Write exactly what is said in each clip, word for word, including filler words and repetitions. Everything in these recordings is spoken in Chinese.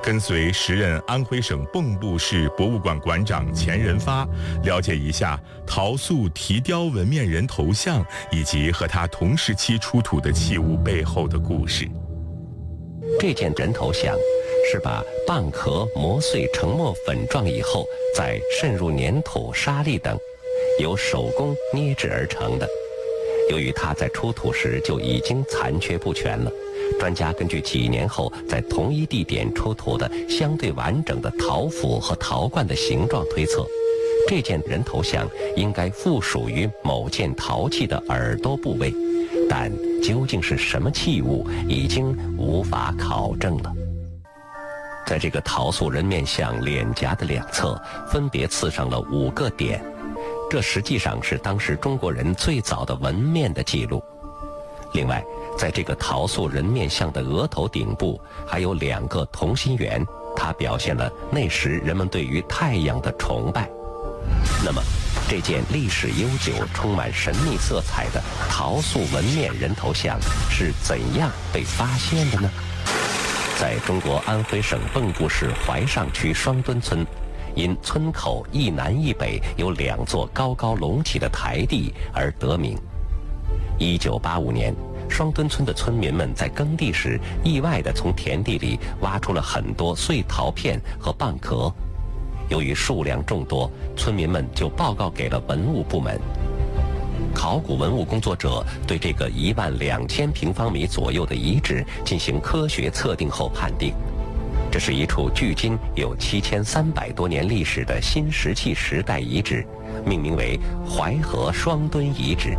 跟随时任安徽省蚌埠市博物馆馆长钱仁发，了解一下陶塑提雕纹面人头像以及和他同时期出土的器物背后的故事。 这件人头像是把蚌壳磨碎成沫粉状以后，再渗入粘土、沙粒等，由手工捏制而成的。由于它在出土时就已经残缺不全了，专家根据几年后在同一地点出土的相对完整的陶釜和陶罐的形状推测，这件人头像应该附属于某件陶器的耳朵部位，但究竟是什么器物，已经无法考证了。在这个陶塑人面像脸颊的两侧，分别刺上了五个点，这实际上是当时中国人最早的纹面的记录。另外，在这个陶塑人面像的额头顶部还有两个同心圆，它表现了那时人们对于太阳的崇拜。那么，这件历史悠久、充满神秘色彩的陶塑纹面人头像是怎样被发现的呢？在中国安徽省蚌埠市怀上区双墩村，因村口一南一北有两座高高隆起的台地而得名。一九八五年，双墩村的村民们在耕地时，意外地从田地里挖出了很多碎陶片和蚌壳。由于数量众多，村民们就报告给了文物部门。考古文物工作者对这个一万两千平方米左右的遗址进行科学测定后判定，这是一处距今有七千三百多年历史的新石器时代遗址，命名为淮河双墩遗址。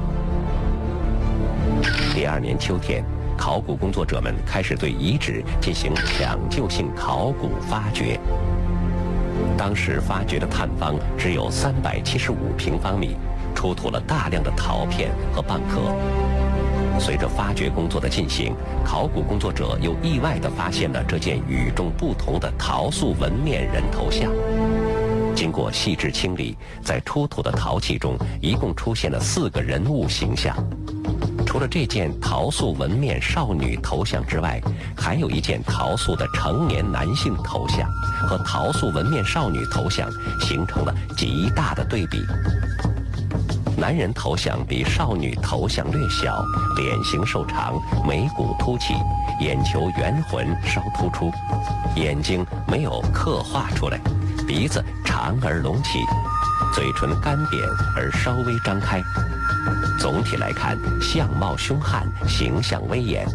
第二年秋天，考古工作者们开始对遗址进行抢救性考古发掘。当时发掘的探方只有三百七十五平方米，出土了大量的陶片和蚌壳。随着发掘工作的进行，考古工作者又意外地发现了这件与众不同的陶塑纹面人头像。经过细致清理，在出土的陶器中一共出现了四个人物形象。除了这件陶塑纹面少女头像之外，还有一件陶塑的成年男性头像，和陶塑纹面少女头像形成了极大的对比。男人头像比少女头像略小，脸型瘦长，眉骨凸起，眼球圆浑稍突出，眼睛没有刻画出来，鼻子长而隆起，嘴唇干扁而稍微张开。总体来看，相貌凶悍，形象威严。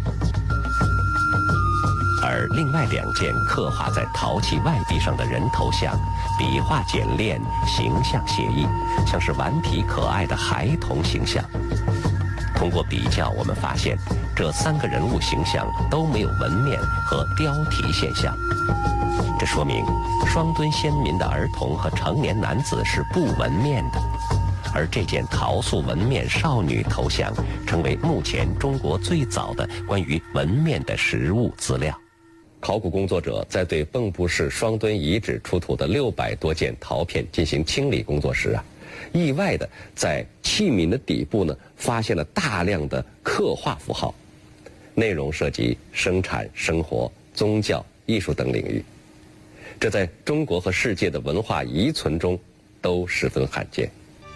而另外两件刻画在陶器外壁上的人头像，笔画简练，形象写意，像是顽皮可爱的孩童形象。通过比较，我们发现这三个人物形象都没有纹面和雕题现象，这说明双墩先民的儿童和成年男子是不纹面的。而这件陶塑纹面少女头像成为目前中国最早的关于纹面的实物资料。考古工作者在对蚌埠市双墩遗址出土的六百多件陶片进行清理工作时啊，意外的在器皿的底部呢发现了大量的刻画符号，内容涉及生产、生活、宗教、艺术等领域，这在中国和世界的文化遗存中都十分罕见。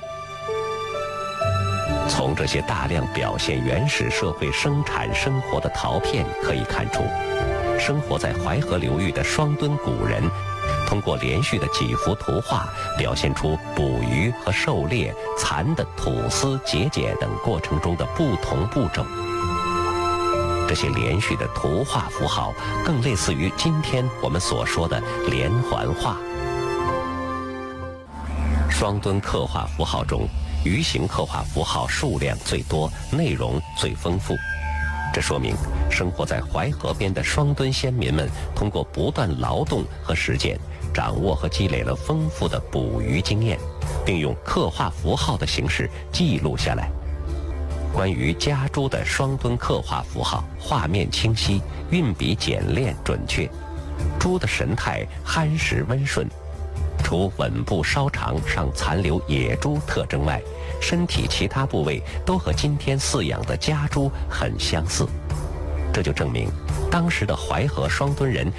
从这些大量表现原始社会生产生活的陶片可以看出，生活在淮河流域的双墩古人通过连续的几幅图画，表现出捕鱼和狩猎、蚕的吐丝、结茧等过程中的不同步骤。这些连续的图画符号更类似于今天我们所说的连环画。双墩刻画符号中，鱼形刻画符号数量最多，内容最丰富。这说明生活在淮河边的双墩先民们通过不断劳动和实践，掌握和积累了丰富的捕鱼经验，并用刻画符号的形式记录下来。关于家猪的双墩刻画符号，画面清晰，运笔简练准确，猪的神态憨实温顺，除吻部稍长上残留野猪特征外，身体其他部位都和今天饲养的家猪很相似。这就证明当时的淮河双墩人